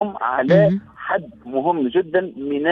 اليوم على حد مهم جدا من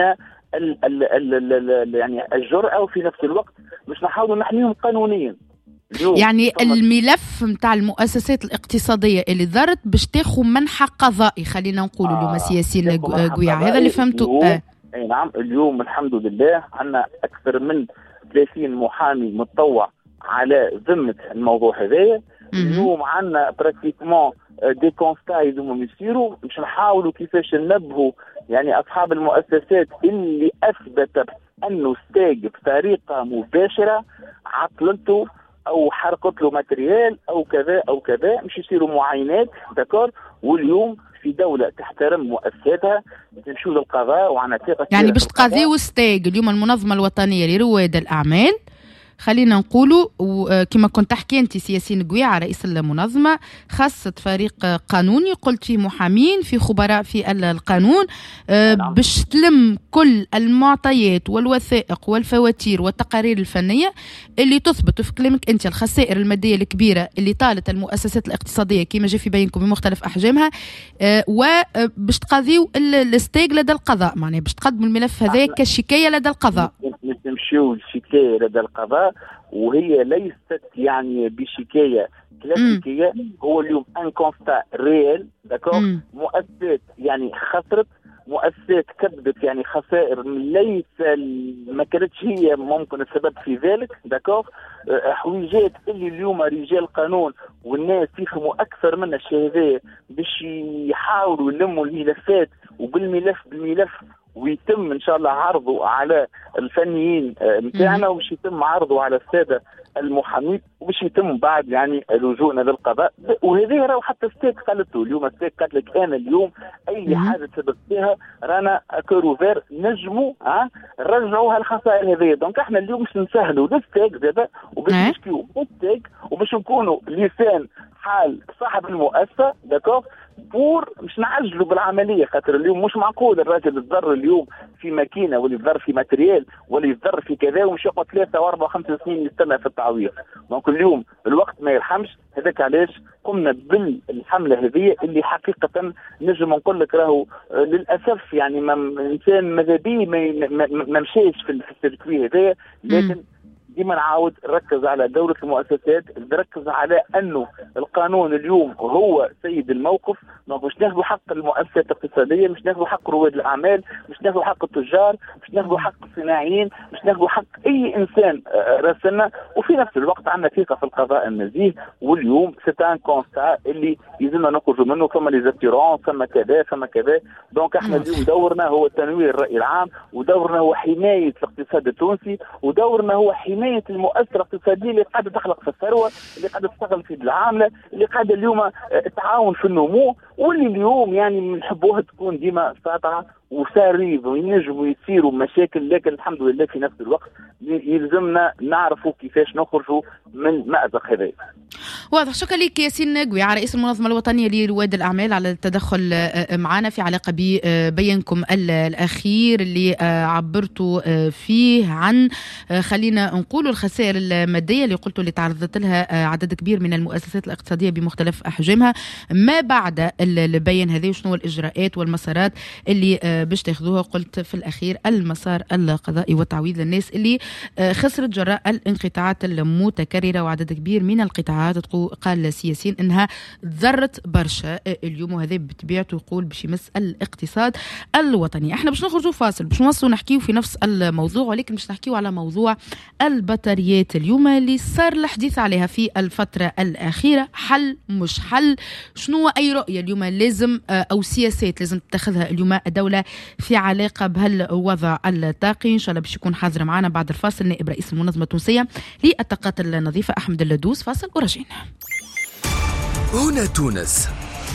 يعني الجرأة، وفي نفس الوقت مش نحاولوا نحميهم قانونيا. يعني الملف متاع المؤسسات الاقتصادية اللي ضرت باش تاخذ منحى قضائي، خلينا نقولوا اليوم سياسيين قوية، هذا اللي فهمته. اي نعم، اليوم الحمد لله عندنا اكثر من 30 محامي متطوع على ذمة الموضوع هذايا. اليوم عندنا براتيكمون دي كونستا اللي يصيروا باش نحاولوا كيفاش ننبهوا يعني اصحاب المؤسسات اللي اثبتت انه ستاج بطريقه مباشره عطلته او حرقت له ماتريال او كذا او كذا، مش يصيروا معاينات دكار. واليوم في دولة تحترم مؤسساتها تمشوا للقضاء وعنا ثقة يعني باش تقاضيوا ستاج. اليوم المنظمة الوطنية لرواد الأعمال خلينا نقولوا، وكما كنت تحكي انت سياسين قويعة رئيس المنظمة خاصة فريق قانوني، قلت فيه محامين، في خبراء في القانون، باش تلم كل المعطيات والوثائق والفواتير والتقارير الفنية اللي تثبت في كلامك انت الخسائر المادية الكبيرة اللي طالت المؤسسات الاقتصادية كما جاء في بينكم بمختلف احجامها، وباش تقاضيو الستيج لدى القضاء، معناها باش تقدموا الملف هذا كشكاية لدى القضاء. نمشيو الشكاية لدى القضاء، وهي ليست يعني بشكاية كلاسيكية. هو اليوم ان كونستا ريال داكور، مؤسسات يعني خسرت، مؤسسات كذبت يعني خسائر ليس ما كانتش هي ممكن السبب في ذلك داكور. حويجات اللي اليوم رجال قانون والناس يفهموا اكثر من الشهادات باش يحاولوا يلموا الملفات، وبالملف ويتم ان شاء الله عرضه على الفنيين متاعنا، وباش يتم عرضه على الساده المحامين، وباش يتم بعد يعني لجوءنا للقضاء. وهذه راهو حتى ستيك قالته اليوم، ستيك قالت لك انا اليوم اي حاجه سبب فيها رانا كروفير نجموا نرجعوها الخسائر هذه. دونك احنا اليوم باش نسهلوا للستيك زاده، وباش نشكيو بالستيك، وباش نكونوا لسان حال صاحب المؤسسه داكور بور مش نعجلوا بالعمليه. خاطر اليوم مش معقول الراجل يتضر اليوم في ماكينه، ولا يتضر في ماتريال، ولا يتضر في كذا، ومش يقعد 3 و4 و5 سنين يستنى في التعويض. دونك اليوم الوقت ما يرحمش. هذاك علاش قمنا بالحمله هذه اللي حقيقه نجم نقول لك راهو للاسف يعني الانسان ماذا بيه ما مشاش في السيركوي هذايا، لكن ديما نعاود نركز على دورة المؤسسات، نركز على أنه القانون اليوم هو سيد الموقف. مش ناخذوا حق المؤسسات الاقتصادية، مش ناخذوا حق رواد الأعمال، مش ناخذوا حق التجار، مش ناخذوا حق الصناعيين، مش ناخذوا حق أي إنسان راسلنا. وفي نفس الوقت عندنا ثقة في القضاء النزيه. واليوم سيتان كونستا اللي يلزمنا نخرجوا منه، فما لي زاتيرون، فما كذا فما كذا. دونك احنا اليوم دورنا هو تنوير الرأي العام، ودورنا هو حماية الاقتصاد التونسي، ودورنا هو حماية المؤسسة الاقتصادية اللي قاعدة تخلق في الثروة، اللي قاعدة تشتغل في العاملة، اللي قاعدة اليوم تعاون في النمو، واللي اليوم يعني نحبوها تكون ديما ساطعة وساريب، وينجموا يصيروا مشاكل. لكن الحمد لله في نفس الوقت يلزمنا نعرفوا كيفاش نخرجوا من مأزق هذا. واضح. شكرا لك ياسين قويعة رئيس المنظمة الوطنية لرواد الأعمال على التدخل معنا في علاقة ببيانكم الأخير اللي عبرتوا فيه عن خلينا نقول الخسائر المادية اللي قلتوا اللي تعرضت لها عدد كبير من المؤسسات الاقتصادية بمختلف أحجامها ما بعد البيان هذه، وشنو الإجراءات والمسارات اللي باش تاخذوها. قلت في الأخير المسار القضائي والتعويض للناس اللي خسرت جراء الانقطاعات المتكررة، وعدد كبير من القطاعات قال السياسيين انها ضرت برشا اليوم، وهذا بطبيعته يقول باش يمس الاقتصاد الوطني. احنا باش نخرجوا فاصل باش نوصلوا نحكيو في نفس الموضوع، ولكن باش نحكيو على موضوع البطاريات اليوم اللي صار الحديث عليها في الفترة الأخيرة. حل مش حل؟ شنو أي رؤية اليوم لازم أو سياسات لازم تتخذها اليوم الدولة في علاقة بهالوضع الطاقي؟ إن شاء الله باش يكون حاضر معنا بعد الفاصل نائب رئيس المنظمة التونسية للطاقات النظيفة أحمد اللدوس. فاصل ورجعنا. هنا تونس.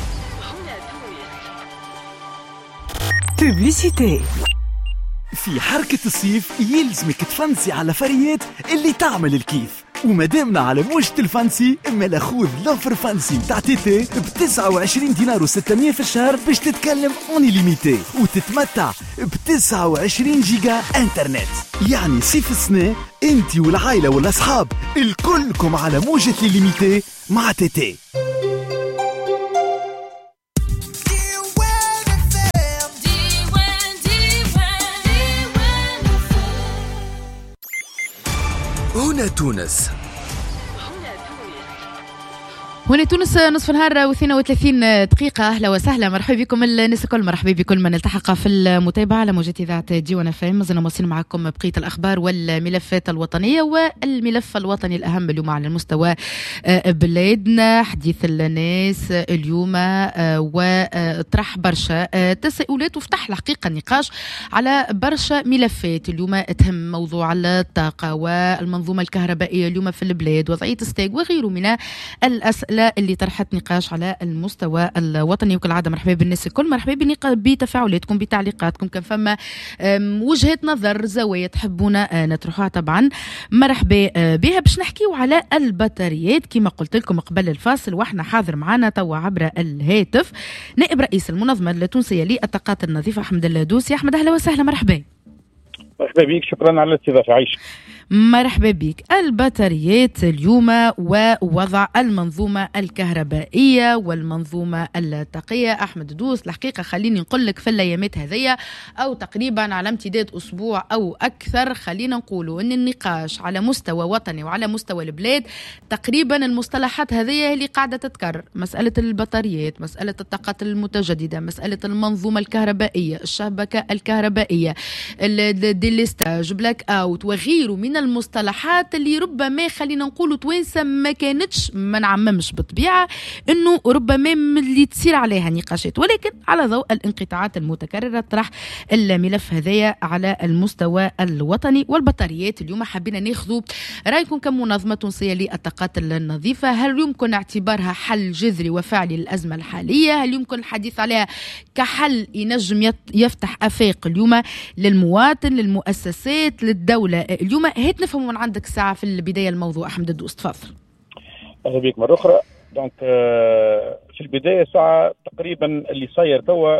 بوبليسيتي. في حركة الصيف يلزمك تفنسي على فريات اللي تعمل الكيف، ومادامنا على موجة الفانسي اما خذ لوفر فانسي تاع تيتي ب 29 دينار و600 في الشهر باش تتكلم اوني ليميتي وتتمتع ب 29 جيجا انترنت. يعني صيف السنة انتي والعائلة والاصحاب الكلكم على موجة ليميتي مع تيتي. هنا تونس. هنا تونس نصف نهار و32 دقيقة. أهلا وسهلا، مرحبا بكم الناس الكل، مرحبا بكل من التحق في المتابعة على موجات إذاعة ديوان FM. مازلنا مواصلين معكم بقية الأخبار والملفات الوطنية، والملف الوطني الأهم اليوم على المستوى بلادنا. حديث الناس اليوم وطرح برشا تساؤلات وفتح الحقيقة النقاش على برشا ملفات اليوم تهم موضوع الطاقة والمنظومة الكهربائية اليوم في البلاد، وضعية ستاك وغيره من الأسئلة اللي طرحت نقاش على المستوى الوطني. وكالعادة مرحبا بالناس الكل، مرحبا بتفاعلاتكم بتعليقاتكم، كان فما وجهة نظر زوايا تحبونا نطرحوها طبعا مرحبا بها. باش نحكيو على البطاريات كما قلت لكم قبل الفاصل، واحنا حاضر معنا توا عبر الهاتف نائب رئيس المنظمة التونسية للطاقات النظيفة أحمد الدوسي. أحمد أهلا وسهلا، مرحبا. مرحبا بك، شكرا على الاستضافة. عايش مرحبا بك. البطاريات اليوم ووضع المنظومة الكهربائية والمنظومة الطاقية. أحمد دوس، الحقيقة خليني نقول لك في الأيامات هذية أو تقريبا على امتداد أسبوع أو أكثر، خلينا نقولوا أن النقاش على مستوى وطني وعلى مستوى البلاد تقريبا المصطلحات هذية اللي قاعدة تتكرر: مسألة البطاريات، مسألة الطاقات المتجددة، مسألة المنظومة الكهربائية، الشبكة الكهربائية، الديليستاج، بلاك أوت وغيره من المصطلحات اللي ربما خلينا نقولوا توانسة ما كانتش، ما نعممش بالطبيعة انه ربما من اللي تصير عليها نقاشات، ولكن على ضوء الانقطاعات المتكررة طرح الملف هذايا على المستوى الوطني. والبطاريات اليوم حابين ناخذوا رايكم كمنظمة تونسية للطاقات النظيفة، هل يمكن اعتبارها حل جذري وفعلي للأزمة الحالية؟ هل يمكن الحديث عليها كحل ينجم يفتح آفاق اليوم للمواطن، للمؤسسات، للدولة؟ اليوم هات نفهم من عندك ساعة في البداية الموضوع. أحمد الدوس تفضل. أهلا بك مرة أخرى. دونك في البداية ساعة تقريبا اللي صاير توا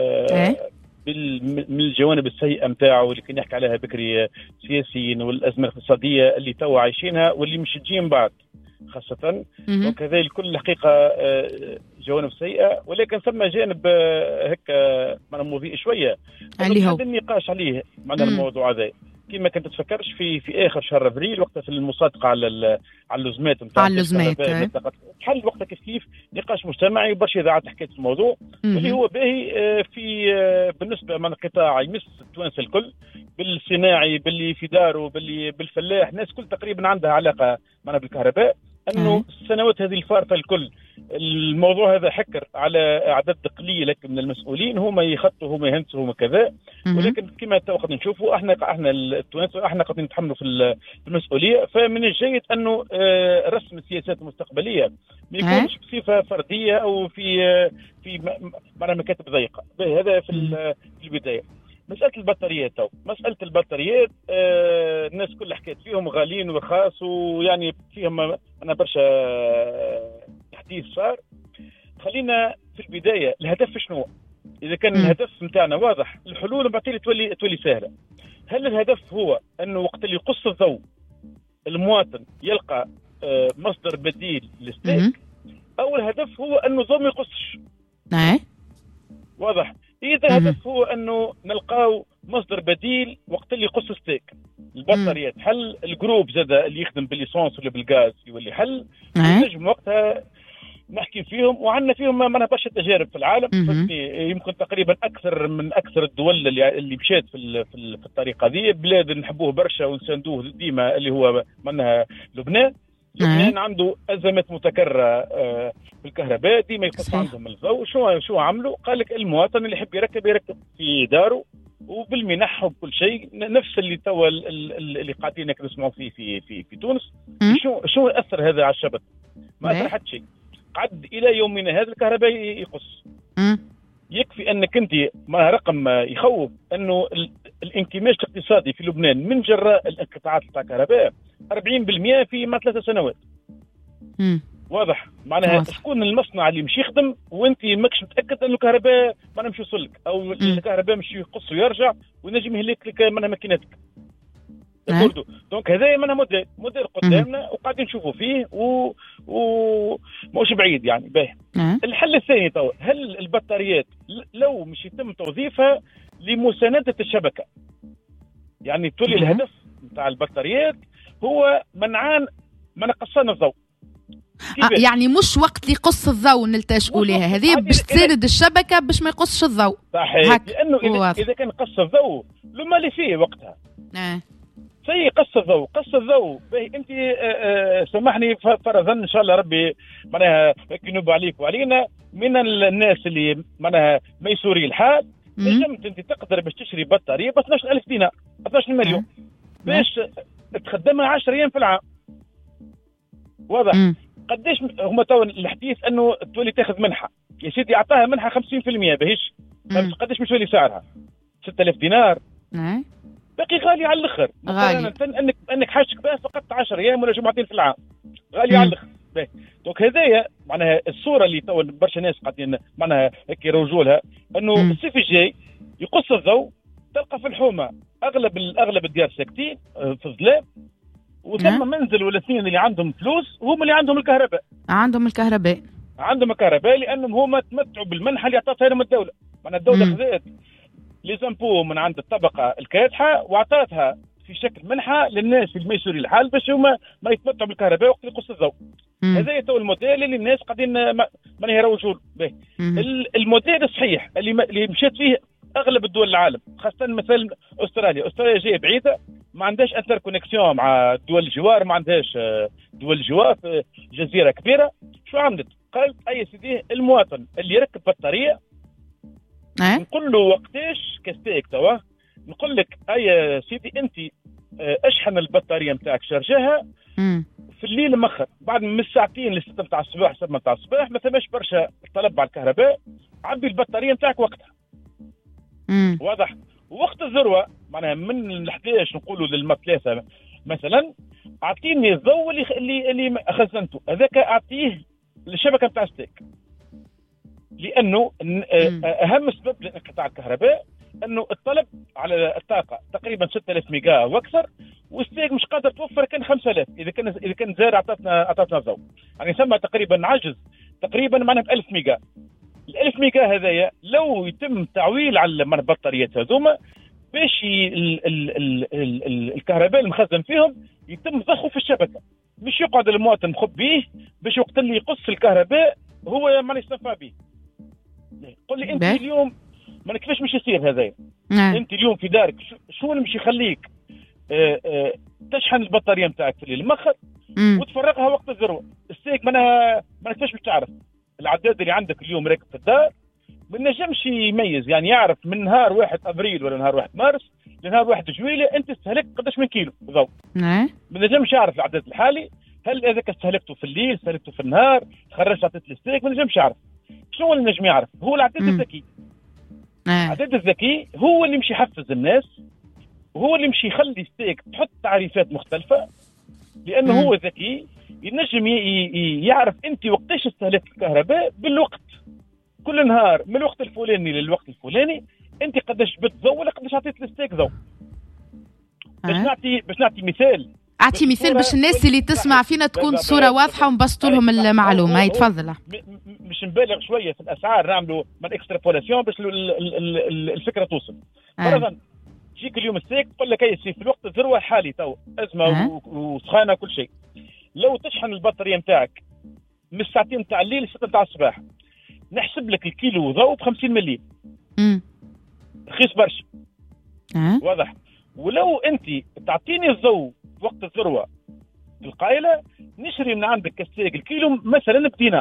من الجوانب السيئة متاعه اللي كان يحكي عليها بكري سياسيين، والأزمة الاقتصادية اللي توا عايشينها واللي مش تجيهم بعد خاصة. دونك هذا الكل الحقيقة جوانب سيئة، ولكن ثم جانب هكا مضيء شوية اللي هو النقاش عليه معنا الموضوع هذا. كما كنت تفكرش في اخر شهر ابريل وقتها في المصادقه على اللزمات نتاع حل وقتها كيف نقاش مجتمعي وبرشا اذاعات حكيت في الموضوع اللي هو باهي في بالنسبه من قطاع يمس التوانسه الكل، بالصناعي، باللي في داره، بالفلاح، الناس كل تقريبا عندها علاقه معنا بالكهرباء. انه السنوات هذه الفارطه الكل الموضوع هذا حكر على اعداد قليله من المسؤولين، هما يخطوا، هما يهندسوا، هما كذا. ولكن كما قد نشوفوا احنا التوانسه قاعدين نتحملوا في المسؤوليه. فمن الجيد انه رسم السياسات المستقبليه ما يكونش بصفه فرديه او في مكاتب ضيقه. هذا في البدايه. مسألة البطاريات الناس كلها حكيت فيهم غاليين ورخاص، ويعني فيهم أنا برشا تحديث صار. خلينا في البداية الهدف شنو؟ إذا كان الهدف متاعنا واضح الحلول بعتيلي تولي سهلة. هل الهدف هو أنه وقت اللي يقص الضوء المواطن يلقى مصدر بديل للستيك، أو الهدف هو أنه الضوء ما يقصش؟ واضح. إذا الهدف هو أنه نلقاو مصدر بديل وقت اللي يقص ستيك البطاريات، هل الجروب زاد اللي يخدم بالليسونس ولا بالغاز يولي حل؟ نجم وقتها نحكي فيهم، وعندنا فيهم ما برشا تجارب في العالم. يمكن تقريبا أكثر الدول اللي مشات في الطريقة هذه. بلاد نحبوه برشا ونساندوه ديما اللي هو منها لبنان. لبنان عنده أزمات متكررة في الكهرباء، ديما يقص عندهم الضوء. شو عملوا؟ قال لك المواطن اللي يحب يركب في داره وبالمنح وبكل شيء، نفس اللي توا اللي قاعدين نسمعوا فيه في تونس. شو أثر هذا على الشبكة؟ ما أثر حتى شيء. قعد إلى يومنا هذا الكهرباء يقص. يكفي أنك أنت ما رقم يخوف أنه الانكماش الاقتصادي في لبنان من جراء الانقطاعات تاع الكهرباء 40% في 3 سنوات. واضح معناها شكون المصنع اللي مش يخدم وانت ماكش متاكد انه الكهرباء ما نمشي يوصلك، او الكهرباء مش يقص ويرجع ونجم يهلك لك منها ماكينتك. دونك هذا منها موديل قدامنا وقاعدين نشوفوا فيه ومش بعيد يعني باهي. الحل الثاني تو، هل البطاريات لو مش يتم توظيفها لمساندة الشبكة، يعني تولي الهدف نتاع البطاريات هو منعان من قصان الضوء. يعني مش وقت اللي يقص الضوء نلتجئوا لها، هذه باش تساند الشبكه باش ما يقصش الضوء. صحيح، لانه اذا كان قص الضوء لما اللي فيه وقتها سي قص الضوء انت سامحني فرضا ان شاء الله ربي معناها ينوب عليك وعلينا من الناس اللي معناها ميسوري الحال، نجمت انت تقدر باش تشري بطاريه ب 12000 دينار 12 مليون باش تخدمها 10 ايام في العام. واضح؟ قديش هما تو الحديث انه تولي تاخذ منحه يا سيدي، اعطاها منحه 50% باهيش، قديش مش تولي سعرها 6000 دينار. باقي غالي على الاخر، غالي انك حاجتك بها فقط 10 ايام ولا جمعتين في العام، غالي على الاخر. دونك هذايا معناها الصوره اللي تو برشا ناس قاعدين معناها هيك يروجوا لها، انه الصيف الجاي يقص الضوء، تلقى في الحومه اغلب الديار ساكتين في الظلام، وثم منزل ولا اثنين اللي عندهم فلوس وهم اللي عندهم الكهرباء. عندهم الكهرباء لانهم هما تمتعوا بالمنحه اللي اعطتها لهم الدوله. معناها الدوله خذت لي زامبو من عند الطبقه الكادحه واعطتها في شكل منحه للناس الميسوري الحال باش هما ما يتمتعوا بالكهرباء وقت يقص الضوء. هذا تو الموديل اللي الناس قاعدين ما يروجوا به. الموديل الصحيح اللي مشات فيه اغلب الدول العالم، خاصه مثلا استراليا جايه بعيده، ما عندهاش انتر كونيكسيون مع دول الجوار، ما عندهاش دول الجوار في جزيره كبيره. شو عملت؟ قالت اي سيدي المواطن اللي يركب بطاريه نقول له وقتاش كاستيك توا، نقول لك اي سيدي انت اشحن البطاريه نتاعك شارجها في الليل مخر بعد من الساعتين ل 6 نتاع الصباح 7 نتاع الصباح، ما ثماش برشا طلب على الكهرباء، عبي البطاريه نتاعك وقتها. واضح؟ وقت الذروه معناها من 11 نقولوا للما 3 مثلا، اعطيني الضوء اللي خزنته هذاك اعطيه للشبكه نتاع ستيك، لانه اهم سبب لانقطاع الكهرباء انه الطلب على الطاقه تقريبا 6000 ميجا واكثر، والستيك مش قادر توفر كان 5000 اذا كان زار اعطتنا الضوء، يعني ثم تقريبا عجز تقريبا معناها ب 1000 ميجا. ال 1000 ميجا هذايا لو يتم تعويل على البطاريات هذوما باش الكهرباء المخزن فيهم يتم ضخه في الشبكه، مش يقعد المواطن مخب بيه باش وقت اللي يقص الكهرباء هو ما يستنفع به. قل لي انت اليوم ما كيفاش مش يصير هذايا؟ انت اليوم في دارك شو اللي مش يخليك تشحن البطاريه نتاعك في الليل مخر وتفرغها وقت الذروه؟ السيك ما كيفاش باش تعرف العداد اللي عندك اليوم راكب في الدار، ما نجمش يميز، يعني يعرف من نهار 1 ابريل ولا نهار 1 مارس لنهار 1 جويلية انت استهلكت قداش من كيلو ضوء. ما نجمش يعرف العداد الحالي، هل اذا استهلكته في الليل استهلكته في النهار، خرجت عطيت الستيك، ما نجمش يعرف. شنو اللي نجم يعرف؟ هو العداد الذكي. العداد الذكي هو اللي مش يحفز الناس، وهو اللي مش يخلي ستيك تحط تعريفات مختلفه، لانه هو ذكي ينجم يعرف انت وقتاش استهلكت الكهرباء بالوقت، كل نهار من الوقت الفلاني للوقت الفلاني انت قداش جبت ضوء ولا قداش عطيت الستيك ضوء. باش نعطي مثال، اعطي مثال باش الناس اللي تسمع فينا تكون الصوره واضحه ونبسطوا لهم المعلومه. يتفضل. مش نبالغ شويه في الاسعار، نعملوا من اكسترابولاسيون باش الفكره توصل. فرضا تجيك اليوم الستيك تقول لك اي سي في الوقت الذروه الحالي تو ازمه وسخانه كل شيء، لو تشحن البطاريه نتاعك من الساعتين نتاع الليل ل 6 نتاع الصباح، نحسب لك الكيلو ضوء ب 50 مليم. رخيص برشا. واضح؟ ولو انت تعطيني الضوء في وقت الذروه في القايله، نشري من عندك كستيك الكيلو مثلا بدينار.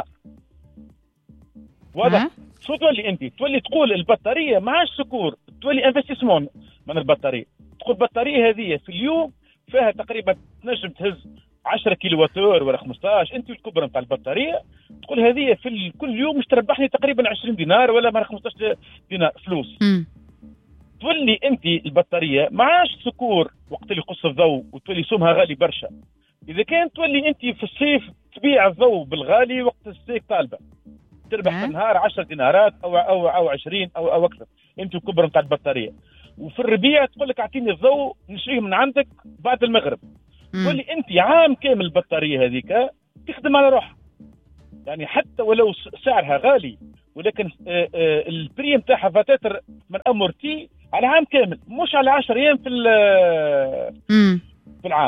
واضح؟ شو تولي انت؟ تولي تقول البطاريه معاش سكور، تولي انفستيسمون من البطاريه. تقول البطاريه هذه في اليوم فيها تقريبا تنجم تهز 10 كيلو واتور ولا 15، انت الكبر نتاع البطاريه تقول هذه في كل يوم مش تربحني تقريبا 20 دينار ولا 15 دينار فلوس. تولي انت البطاريه معاش سكور وقت اللي يقص الضوء وتولي سومها غالي برشا. اذا كان تولي انت في الصيف تبيع الضوء بالغالي وقت الستيك طالبه، تربح في النهار 10 دينارات او 20 او اكثر، انت الكبر نتاع البطاريه. وفي الربيع تقول لك اعطيني الضوء نشريه من عندك بعد المغرب. تولي انت عام كامل البطاريه هذيك تخدم على روحها، يعني حتى ولو سعرها غالي ولكن البري نتاعها فاتاتر من امورتي على عام كامل، مش على 10 ايام في العام.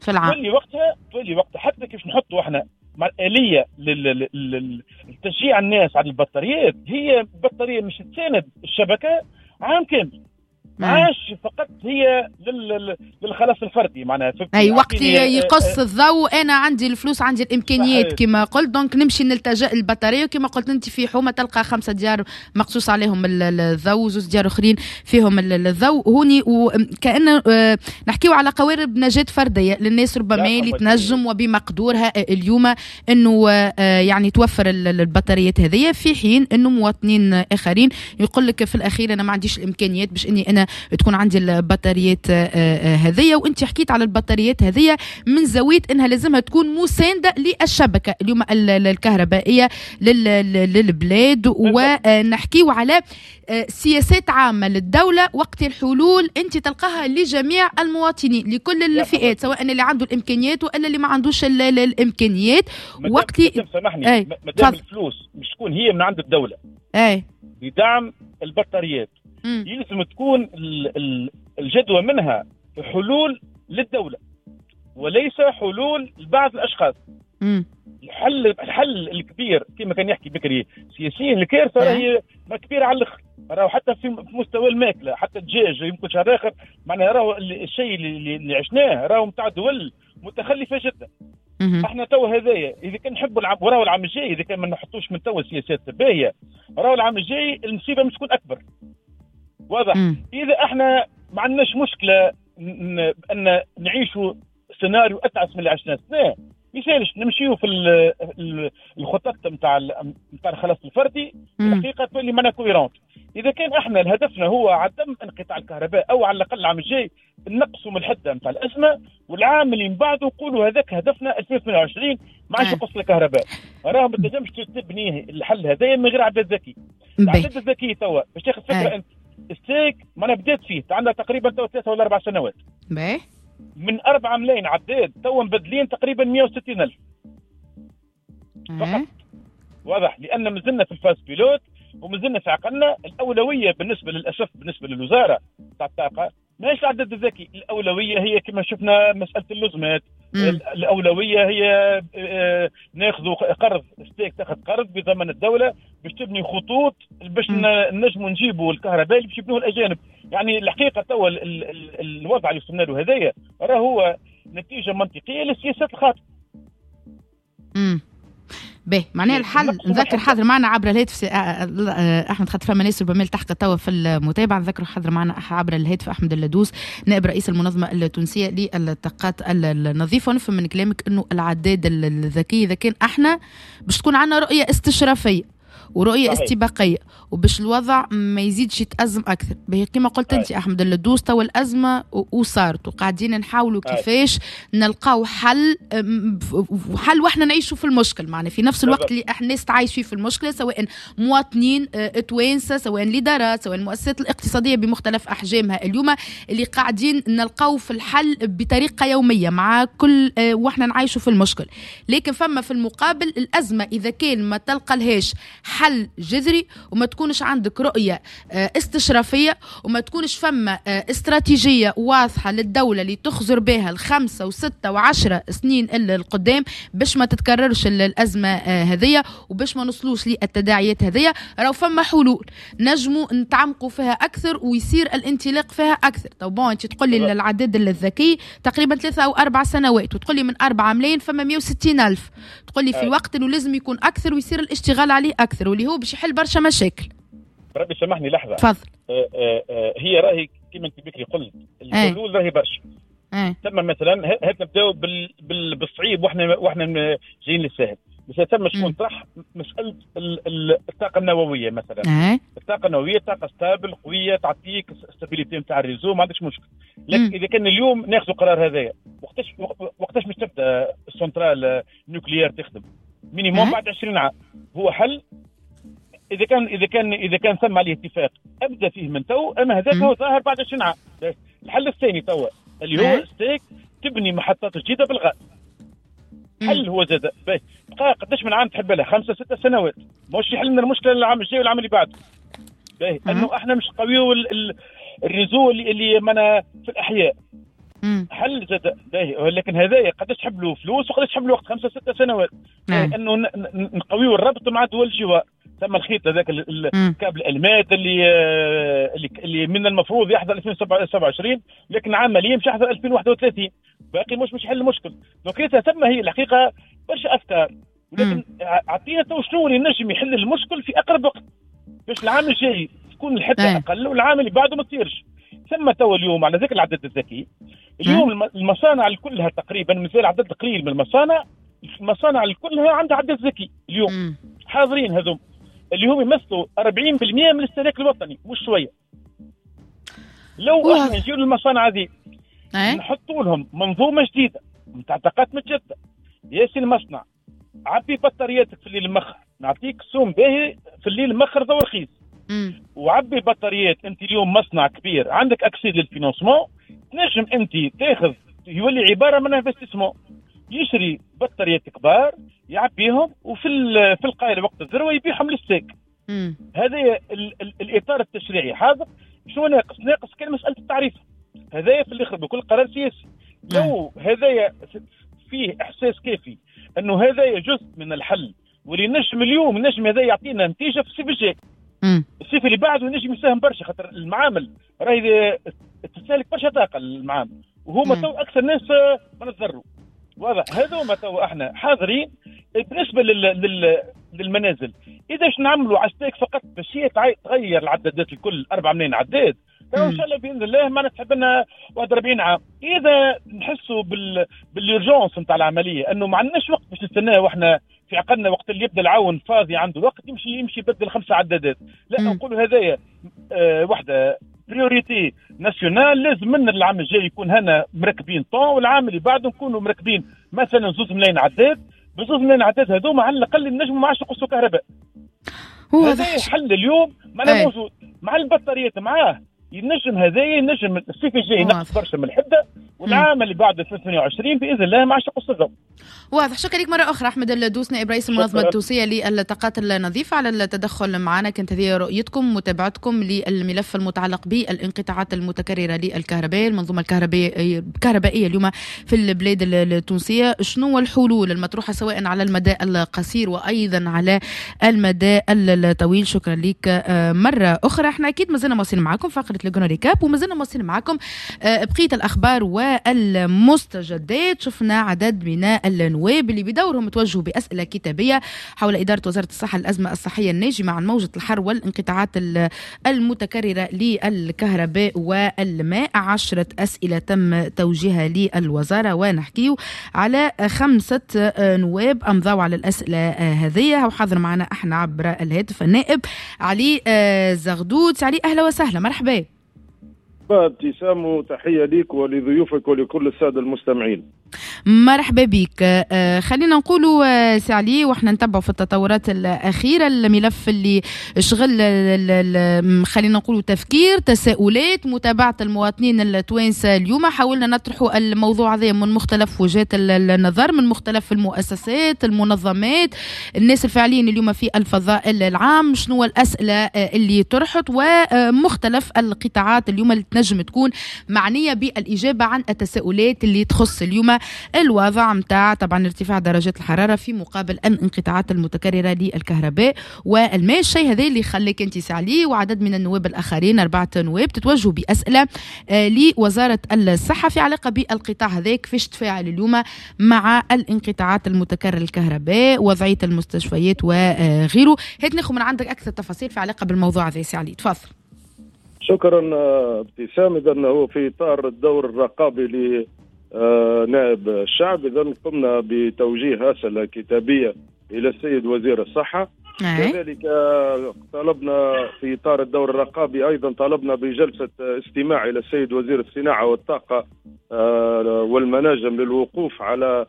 في العام. تولي وقتها حتى كيف نحطوا احنا مع الآلية لتشجيع الناس على البطاريات. هي بطارية مش تساند الشبكة عام كامل، معاش فقط هي للخلاص الفردي معناها. اي وقت يقص الضوء انا عندي الفلوس عندي الامكانيات كما قلت، دونك نمشي نلتجأ للبطاريه. وكما قلت انت في حومه تلقى 5 ديار مقصوص عليهم الضوء، 2 ديار اخرين فيهم الضوء هوني. وكأن نحكيو على قوارب نجاة فرديه للناس ربما اللي تنجم وبمقدورها اليوم انه يعني توفر البطاريات هذه، في حين انه مواطنين اخرين يقول لك في الاخير انا ما عنديش الامكانيات باش اني انا تكون عندي البطاريات هذية. وانت حكيت على البطاريات هذية من زاوية انها لازمها تكون مساندة للشبكة اليوم الكهربائية للبلاد. ونحكيو على سياسات عامة للدولة وقت الحلول انت تلقاها لجميع المواطنين لكل الفئات، سواء اللي عنده الامكانيات ولا اللي ما عندوش الامكانيات. وقتي سامحني، مادام الفلوس مش تكون هي من عند الدولة بدعم البطاريات، يلزم تكون الجدوى منها حلول للدولة وليس حلول لبعض الأشخاص. الحل الكبير كما كان يحكي بكري سياسيين الكارثة راهي كبيرة على الأخر. راهو حتى في مستوى الماكلة، حتى الدجاج يمكن شهر آخر معناها راهو الشيء اللي عشناه راهو متاع دول متخلفة جدا. احنا تو هذايا اذا كان نحبوا وراو العام الجاي، اذا كان ما نحطوش من تو سياسات باهية، راهو العام الجاي المصيبة مش تكون أكبر. واضح. إذا احنا ما عندناش مشكلة أن نعيشوا سيناريو أتعس من اللي عشناه سنة، مثالش نمشيو في الخطط نتاع الخلاص الفردي، الحقيقة تولي معنا كويرونت. إذا كان احنا هدفنا هو عدم انقطاع الكهرباء أو على الأقل العام الجاي نقصوا من الحدة نتاع الأزمة، والعام اللي من بعده نقولوا هذاك هدفنا 2028 ما عادش يقص الكهرباء. راهم ما تنجمش تبني الحل هذايا من غير عداد ذكي. العداد الذكي توا باش تاخذ فكرة أنت ستيك ما انا بديت فيه عندنا تقريبا 3 ولا 4 سنوات. من 4 ملايين عداد تو مبدلين تقريبا 160,000 فقط. واضح. لان مازلنا في الفاز بيلوت ومازلنا في عقلنا الاولويه بالنسبه للاسف بالنسبه للوزاره تاع الطاقه ماهيش العداد الذكي. الاولويه هي كما شفنا مساله اللزمات. الاولويه هي ناخذوا قرض ستيك، تاخذ قرض بضمان الدوله باش تبني خطوط باش نجموا نجيبوا الكهرباء اللي باش يبنوه الاجانب. يعني الحقيقه توا الوضع اللي وصلنا له هذايا راه هو نتيجه منطقيه للسياسات الخاطئه. باهي معناها الحل نذكر حاضر معنا عبر الهاتف احمد، خاطر فما ناس ربما التحق توا في المتابعه. نذكر حاضر معنا عبر الهاتف احمد اللدوس نائب رئيس المنظمه التونسيه للطاقات النظيفه. ونفهم من كلامك انه العداد الذكي اذا كان احنا باش تكون عندنا رؤيه استشرافيه ورؤيه استباقيه وباش الوضع ما يزيدش يتأزم اكثر. كما قلت انت احمد اللدوس توا الازمه وصارت وقاعدين نحاولوا كيفاش نلقاو حل واحنا نعيشوا في المشكل. معنا في نفس الوقت اللي احنا الناس تعيش فيه في المشكله، سواء مواطنين توانسه سواء الادارات سواء المؤسسات الاقتصاديه بمختلف احجامها اليوم اللي قاعدين نلقاو في الحل بطريقه يوميه مع كل واحنا نعيشوا في المشكل. لكن فما في المقابل الازمه اذا كان ما تلقى لهاش حل جذري وما تكونش عندك رؤية استشرافية وما تكونش فما استراتيجية واضحة للدولة اللي تخزر بها 5 و6 و10 سنين القدام باش ما تتكررش الأزمة هذية وباش ما نصلوش للتداعيات هذية. راو فما حلول نجموا نتعمقوا فيها أكثر ويصير الانطلاق فيها أكثر. طبعا أنت تقول لي العدد الذكي تقريبا 3 أو 4 سنوات وتقول لي من 4 ملايين فما 160,000، تقول لي في وقت إنه لازم يكون أكثر ويصير الاشتغال عليه أكثر واللي هو باش يحل برشا مشاكل. ربي سامحني لحظة. تفضل. هي راهي كما انت بكري قلت الحلول راهي برشا. ثم مثلا هات نبداو بالصعيب واحنا جايين للسهل. بس ثم شكون طرح مسألة الطاقة النووية مثلا. الطاقة النووية طاقة ستابل قوية تعطيك ستابيليتي نتاع الريزو ما عندكش مشكل. لكن إذا كان اليوم ناخذ قرار هذايا وقتاش مش تبدا السنترال نوكليير تخدم مينيموم بعد 20 عام. هو حل إذا كان ثم عليه اتفاق أبدأ فيه من تو، أما هذاك هو ظاهر بعد 20 عام. الحل الثاني توا اللي هو ستيك تبني محطات جديدة بالغاز. حل هو زاد بقى قداش من عام تحب لها 5 6 سنوات مش يحل لنا المشكلة العام الجاي والعام اللي بعده. انه احنا مش قويو الريزو اللي منا في الأحياء حل زاد باهي، لكن هذايا قداش تحب له فلوس وقداش تحب له وقت 5-6 سنوات. انه نقويوا الربط مع دول الجوار. ثم الخيط هذاك الكابل الالمات اللي من المفروض يحضر 2027 لكن عمليا مش يحضر 2031. باقي مش يحل المشكل. دونك ثم هي الحقيقه برشا افكار، ولكن اعطينا تو شنو اللي نجم يحل المشكل في اقرب وقت باش العام الجاي تكون الحده اقل والعام اللي بعده ما تصيرش. ثم تو اليوم على ذكر العدد الذكي، اليوم المصانع كلها تقريبا مثل عدد قليل من المصانع كلها عندها عدد ذكي اليوم حاضرين هذوم اللي هم يمثلوا 40% من الاستهلاك الوطني مش شويه. لو احنا نجيو للمصانع هذه نحطوا لهم منظومه جديده نتاع طاقات متجدده، ياسي المصنع عبي بطارياتك في الليل المخر، نعطيك سوم باهي في الليل المخر ذو رخيص، وعبي بطاريات. انت اليوم مصنع كبير عندك اكسيد للفينانسمون، تنجم انت تاخذ يولي عباره من انفستيسمون، يشري بطاريات كبار يعبيهم وفي القايله وقت الذروه يبيعهم للساك. هذا الاطار التشريعي حاضر. شو ناقص كان مساله التعريف. هذايا في الاخر بكل قرار سياسي. لو هذايا فيه احساس كافي انه هذايا جزء من الحل، واللي نجم اليوم نجم هذا يعطينا نتيجه في الصيف الجاي. الصيف اللي بعده نجم يساهم برشا، خاطر المعامل راهي تستهلك برشا طاقه المعامل، وهما تو اكثر ناس ما نضروا. واضح هذا ما تو احنا حاضرين. بالنسبه للمنازل اذا باش نعملوا عستيك فقط باش هي تغير العدادات الكل 4 ملايين عداد، ان شاء الله باذن الله ما نتحب لنا 41 عام. اذا نحسوا باليورجونس نتاع العمليه انه ما عندناش وقت باش نستناه، واحنا في عقلنا وقت اللي يبدا العون فاضي عنده وقت يمشي يبدل 5 عدادات، لا نقولوا هذايا وحده بريوريتي ناسيونال. لازم من العام الجاي يكون هنا مركبين طون، والعام اللي بعده نكونوا مركبين مثلا 2 ملايين عداد. ب2 ملايين عداد هذوما على الاقل نجموا ما عادش يقصوا كهرباء. هذا حل اليوم معنا موجود مع البطاريات معاه. ينجم الصيف الجاي نقص برشا من الحده، والعام اللي بعد 2022 باذن الله ما عادش يقص الضوء. واضح. شكرا لك مرة أخرى أحمد الدوس نائب رئيس المنظمة التونسية للطاقات النظيفة على التدخل معنا. كانت هذه رؤيتكم متابعتكم للملف المتعلق بالانقطاعات المتكررة للكهرباء، المنظومة الكهربائية اليوم في البلاد التونسية. شنو الحلول المطروحة سواء على المدى القصير وأيضا على المدى الطويل؟ شكرا لك مرة أخرى. احنا أكيد مازلنا مواصلين معكم فقرة لجونا ريكاب، ومازلنا مواصلين معكم بقية الأخبار والمستجدات. شفنا عدد من النواب اللي بدورهم توجهوا بأسئلة كتابية حول إدارة وزارة الصحة الأزمة الصحية الناجمة عن موجة الحر والانقطاعات المتكررة للكهرباء والماء. 10 أسئلة تم توجيهها للوزارة، ونحكيه على 5 نواب أمضوا على الأسئلة هذه. وحاضر معنا احنا عبر الهاتف النائب علي زغدود. علي أهلا وسهلا، مرحبا. ابتسام وتحية ليك ولضيوفك ولكل السادة المستمعين. مرحبا بك. خلينا نقولوا سعلي واحنا نتبعوا في التطورات الأخيرة الملف اللي شغل خلينا نقولوا تفكير، تساؤلات، متابعة المواطنين التوانسة. اليوم حاولنا نطرحوا الموضوع هذا من مختلف وجهات النظر، من مختلف المؤسسات، المنظمات، الناس الفاعلين اليوم في الفضاء العام. شنو الأسئلة اللي طرحت ومختلف القطاعات اليوم اللي تنجم تكون معنية بالإجابة عن التساؤلات اللي تخص اليوم الوضع متاع طبعا ارتفاع درجات الحرارة في مقابل الانقطاعات المتكررة للكهرباء والماء. الشيء هذا اللي خليك انت سعلي وعدد من النواب الآخرين 4 نواب تتوجهوا بأسئلة لوزارة الصحة في علاقة بالقطاع هذا، كيفاش تفاعل اليوم مع الانقطاعات المتكررة للكهرباء، وضعية المستشفيات وغيره. هات ناخذ من عندك أكثر تفاصيل في علاقة بالموضوع هذا سعلي، تفضل. شكرا ابتسام. إذا هو في إطار الدور الرقابي لنائب الشعب، إذا قمنا بتوجيه أسئلة كتابية إلى السيد وزير الصحة. كذلك طلبنا في إطار الدور الرقابي أيضا طلبنا بجلسة استماع إلى السيد وزير الصناعة والطاقة والمناجم للوقوف على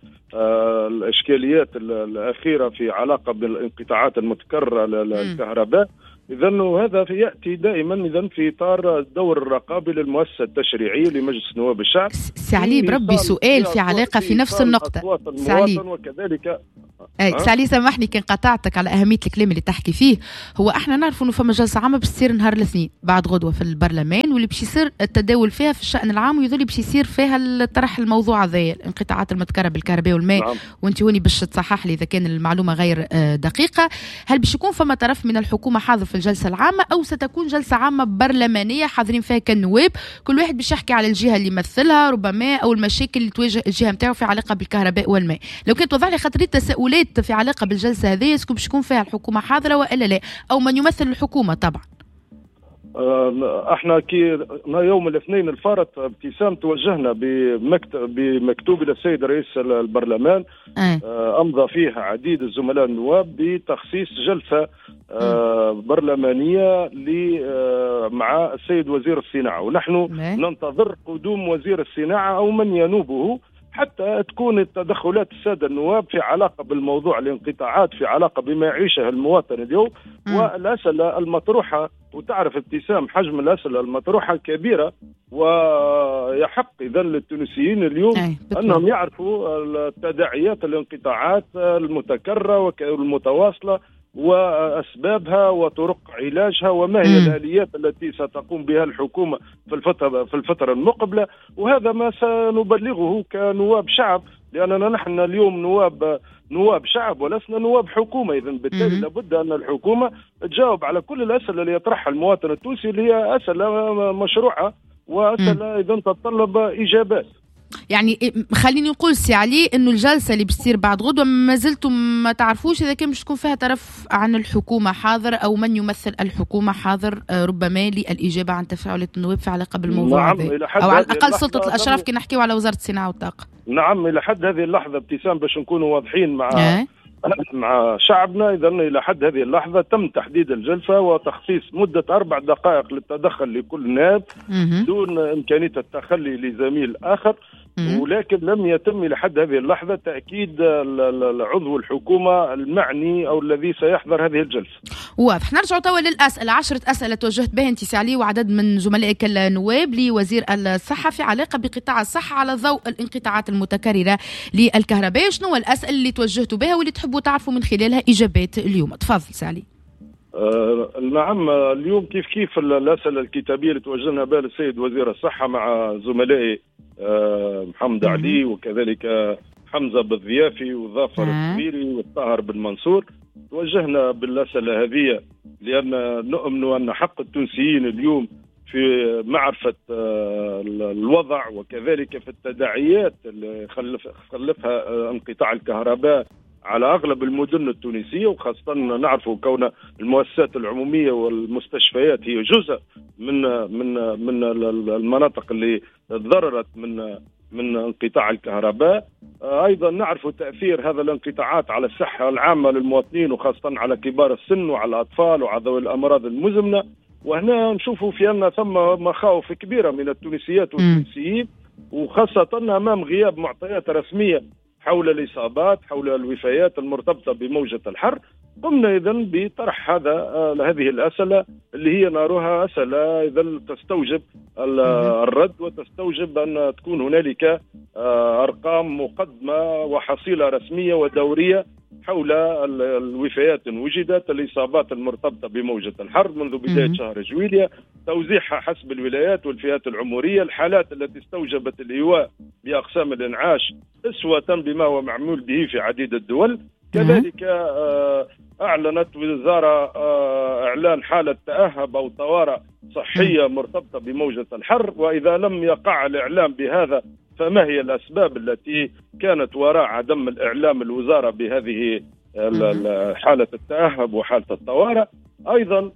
الإشكاليات الأخيرة في علاقة بالانقطاعات المتكررة للكهرباء. إذا هذا يأتي دائما إذا في إطار الدور الرقابي للمؤسسة التشريعية لمجلس نواب الشعب. سعلي بربي سؤال في علاقة في نفس النقطة سعلي وكذلك سعلي سامحني كان قطعتك على أهمية الكلام اللي تحكي فيه. هو احنا نعرفوا انه فما جلسة عامة باش تصير نهار الاثنين بعد غدوة في البرلمان، واللي باش يصير التداول فيها في الشأن العام، ويظل باش يصير فيها الطرح الموضوع هذايا الانقطاعات المذكرة بالكهرباء والماء. نعم. وانت هوني باش تصحح لي اذا كان المعلومة غير دقيقة. هل باش يكون فما طرف من الحكومة حاضر في الجلسة العامة، او ستكون جلسة عامة برلمانية حاضرين فيها كالنواب، كل واحد باش يحكي على الجهة اللي يمثلها ربما او المشاكل اللي تواجه الجهة نتاعو في علاقة بالكهرباء والماء؟ لو كنت توضح لي خاطري تساؤلات في علاقة بالجلسة هذه، اسكو باش تكون فيها الحكومة حاضرة وإلا لا، أو من يمثل الحكومة طبعا. احنا كي يوم الاثنين الفارط ابتسام توجهنا بمكتوب الى السيد رئيس البرلمان امضى فيها عديد الزملاء النواب بتخصيص جلسه برلمانيه مع السيد وزير الصناعه، ونحن ننتظر قدوم وزير الصناعه او من ينوبه حتى تكون التدخلات السادة النواب في علاقة بالموضوع الانقطاعات، في علاقة بما يعيشه المواطن اليوم والأسئلة المطروحة. وتعرف ابتسام حجم الأسئلة المطروحة كبيرة، ويحق إذن للتونسيين اليوم أنهم يعرفوا تداعيات الانقطاعات المتكررة والمتواصلة وأسبابها وطرق علاجها، وما هي الآليات التي ستقوم بها الحكومة في الفترة المقبلة. وهذا ما سنبلغه كنواب شعب، لأننا نحن اليوم نواب شعب ولسنا نواب حكومة. إذن بالتالي لابد أن الحكومة تجاوب على كل الأسئلة اللي يطرحها المواطن التونسي، اللي هي أسئلة مشروعة وأسئلة إذن تتطلب إجابات. يعني خليني نقول سي علي انه الجلسه اللي بتصير بعد غدوه ما زلتم ما تعرفوش اذا كان باش تكون فيها طرف عن الحكومه حاضر او من يمثل الحكومه حاضر ربما للاجابه عن تفاعلات النواب في علاقه بالموضوع هذا، او على الاقل سلطه الاشراف كي نحكيو على وزاره الصناعه والطاقه. نعم، الى حد هذه اللحظه ابتسام باش نكونوا واضحين مع شعبنا، إذا إلى حد هذه اللحظة تم تحديد الجلسة وتخصيص مدة 4 دقائق للتدخل لكل نائب دون إمكانية التخلي لزميل آخر، ولكن لم يتم إلى حد هذه اللحظة تأكيد العضو الحكومة المعني أو الذي سيحضر هذه الجلسة. واضح. نرجع توا للأسئلة. 10 أسئلة توجهت بها انت سعلي وعدد من زملائك النواب لوزير الصحة في علاقة بقطاع الصحة على ضوء الانقطاعات المتكررة للكهرباء. شنو الأسئلة اللي توجهتوا بها واللي تحبوا تعرفوا من خلالها إجابات اليوم؟ تفضل سعلي. نعم، اليوم كيف الأسئلة الكتابية اللي توجهنا بها للسيد وزير الصحة مع زملائي محمد علي وكذلك حمزة بالضيافي وظافر الكبيري والطاهر بن منصور. توجهنا بالأسئلة هذه لأن نؤمن أن حق التونسيين اليوم في معرفة الوضع وكذلك في التداعيات اللي خلفها انقطاع الكهرباء على أغلب المدن التونسية، وخاصة نعرف كون المؤسسات العمومية والمستشفيات هي جزء من المناطق اللي تضررت من انقطاع الكهرباء. أيضا نعرف تأثير هذا الانقطاعات على الصحة العامة للمواطنين، وخاصة على كبار السن وعلى الأطفال وعلى ذوي الأمراض المزمنة. وهنا نشوفوا في أن ثم مخاوف كبيرة من التونسيات والتونسيين، وخاصة أمام غياب معطيات رسمية حول الإصابات، حول الوفيات المرتبطة بموجة الحر. قمنا إذن بطرح هذه الأسئلة اللي هي نراها أسئلة إذن تستوجب الرد وتستوجب أن تكون هنالك أرقام مقدمة وحصيلة رسمية ودورية حول الوفيات وجدت، الإصابات المرتبطة بموجة الحر منذ بداية شهر جويلية، توزيعها حسب الولايات والفئات العمرية، الحالات التي استوجبت الإيواء بأقسام الإنعاش أسوة بما هو معمول به في عديد الدول. كذلك أعلنت وزارة إعلان حالة تأهب أو طوارئ صحية مرتبطة بموجة الحر، وإذا لم يقع الإعلام بهذا فما هي الأسباب التي كانت وراء عدم الإعلام الوزارة بهذه حالة التأهب وحالة الطوارئ. أيضا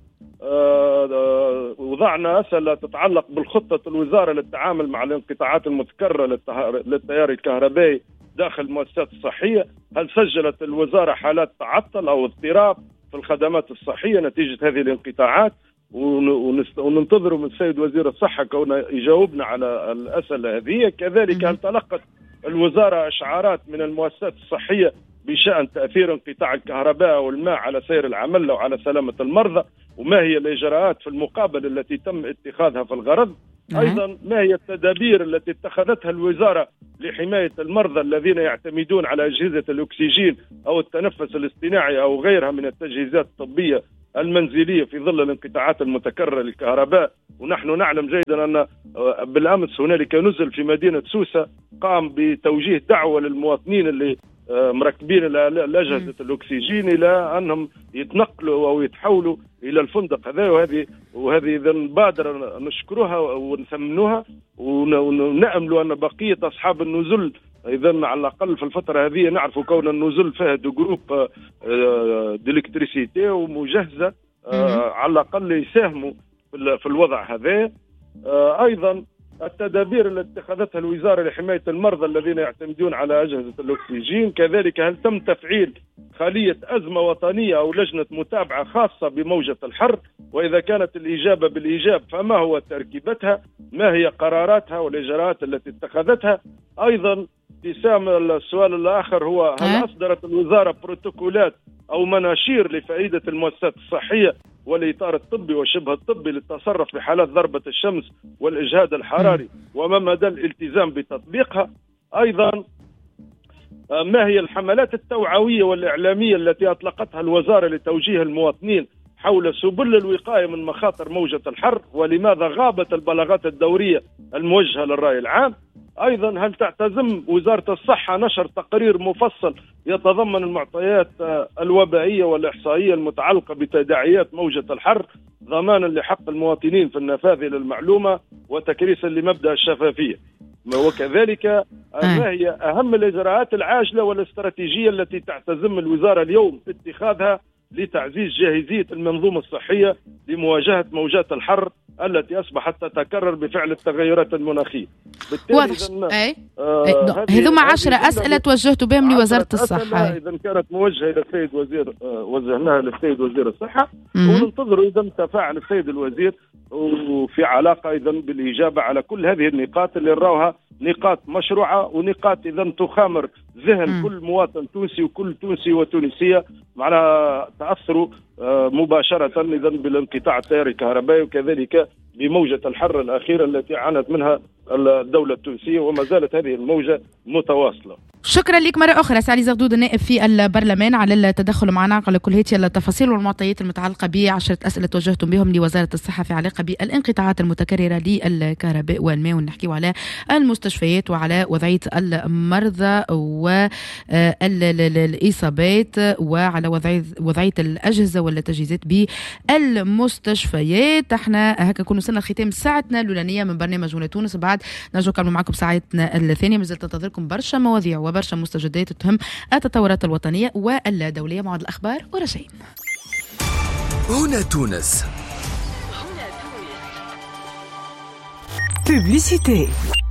وضعنا أسئلة تتعلق بالخطة الوزارة للتعامل مع الانقطاعات المتكررة للتيار الكهربائي داخل المؤسسات الصحية. هل سجلت الوزارة حالات تعطل أو اضطراب في الخدمات الصحية نتيجة هذه الانقطاعات؟ وننتظر من السيد وزير الصحة كونه يجاوبنا على الأسئلة هذه. كذلك هل تلقت الوزارة إشعارات من المؤسسات الصحية بشأن تأثير انقطاع الكهرباء والماء على سير العمل وعلى سلامة المرضى؟ وما هي الإجراءات في المقابل التي تم اتخاذها في الغرض. أيضا ما هي التدابير التي اتخذتها الوزارة لحماية المرضى الذين يعتمدون على أجهزة الأكسجين أو التنفس الاصطناعي أو غيرها من التجهيزات الطبية المنزلية في ظل الانقطاعات المتكررة للكهرباء. ونحن نعلم جيدا أن بالأمس هنالك نزل في مدينة سوسة قام بتوجيه دعوة للمواطنين اللي مركبين الأجهزة الأكسجين إلى أنهم يتنقلوا أو يتحولوا إلى الفندق هذا. وهذه إذا بادرة نشكرها ونثمنوها ونأمل أن بقية أصحاب النزل إذا على الأقل في الفترة هذه نعرف كون النزل فيها جروب ديلكتريسيتي ومجهزة على الأقل يساهموا في الوضع هذا. أيضا التدابير التي اتخذتها الوزارة لحماية المرضى الذين يعتمدون على أجهزة الأكسجين، كذلك هل تم تفعيل خلية أزمة وطنية أو لجنة متابعة خاصة بموجة الحر؟ وإذا كانت الإجابة بالإيجاب فما هو تركيبتها؟ ما هي قراراتها والإجراءات التي اتخذتها؟ أيضا ابتسام السؤال الآخر هو هل أصدرت الوزارة بروتوكولات أو مناشير لفائدة المؤسسات الصحية والإطار الطبي وشبه الطبي للتصرف في حالات ضربة الشمس والإجهاد الحراري وما مدى الالتزام بتطبيقها؟ أيضا ما هي الحملات التوعوية والإعلامية التي أطلقتها الوزارة لتوجيه المواطنين حول سبل الوقاية من مخاطر موجة الحر؟ ولماذا غابت البلاغات الدورية الموجهة للرأي العام؟ أيضا هل تعتزم وزارة الصحة نشر تقرير مفصل يتضمن المعطيات الوبائية والإحصائية المتعلقة بتداعيات موجة الحر ضمانا لحق المواطنين في النفاذ للمعلومة وتكريسا لمبدأ الشفافية؟ وكذلك ما هي أهم الإجراءات العاجلة والاستراتيجية التي تعتزم الوزارة اليوم اتخاذها لتعزيز جاهزية المنظومة الصحية لمواجهة موجات الحر التي أصبحت تتكرر بفعل التغيرات المناخية؟ واضح. هذوما 10 أسئلة توجهت بهم لوزارة الصحة. إذا كانت موجهة إلى السيد وزير وجهناها للسيد وزير الصحة وننتظر إذا تفاعل السيد الوزير وفي علاقة إذا بالإجابة على كل هذه النقاط اللي نراوها نقاط مشروعة ونقاط إذا تخامر ذهن كل مواطن تونسي وكل تونسي وتونسية على تأثروا مباشرة إذا بالانقطاع التيار الكهربائي وكذلك بموجة الحر الأخيرة التي عانت منها الدولة التونسية وما زالت هذه الموجة متواصلة. شكرا لك مرة أخرى سعلي زغدود النائب في البرلمان على التدخل معنا على كل هذه التفاصيل والمعطيات المتعلقة ب10 أسئلة توجهتم بهم لوزارة الصحة في علاقة بالانقطاعات المتكررة للكهرباء والماء، ونحكي على المستشفيات وعلى وضعية المرضى والإصابات وعلى وضعية الأجهزة والتجهيزات بالمستشفيات. احنا هكا كنا وصلنا لختام ساعتنا الأولانية من برنامج هنا تونس. بعد نرجع نكمل معكم ساعتنا الثانية، مازلت تنتظركم برشا مواضيع وبرشا مستجدات تهم التطورات الوطنية والدولية. موعد الأخبار ورشين هنا تونس. Publicité.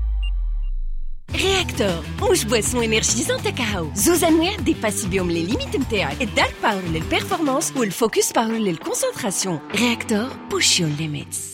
Réacteur مش بواسون énergisante كاكاو، زوز أنواع ديباسي بيهم لي ليميت نتاعك، الدارك باور للبيرفورمانس والفوكس باور للكونسنتراسيون. Réacteur push your limits.